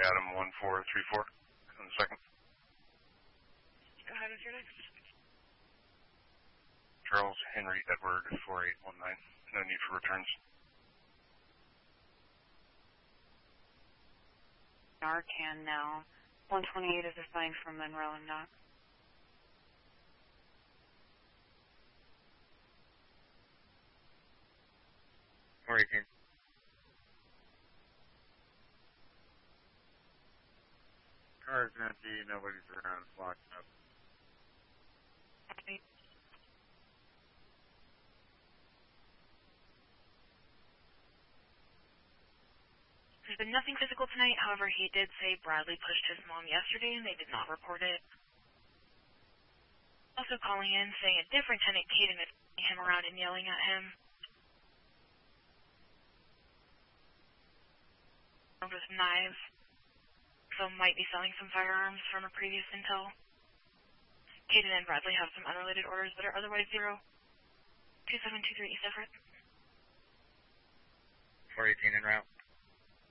Adam 1434 on the second. Go ahead with your next. Charles Henry Edward 4819. No need for returns. Narcan now. 128 is assigned from Monroe and Knox. Or 18. Car is empty, nobody's around, it's locked up. Okay. There's been nothing physical tonight, however, he did say Bradley pushed his mom yesterday and they did not report it. Also calling in, saying a different tenant Caden is following him around and yelling at him. With knives, so might be selling some firearms from a previous intel. Caden and Bradley have some unrelated orders that are otherwise 02723 East Everett. 418 en route.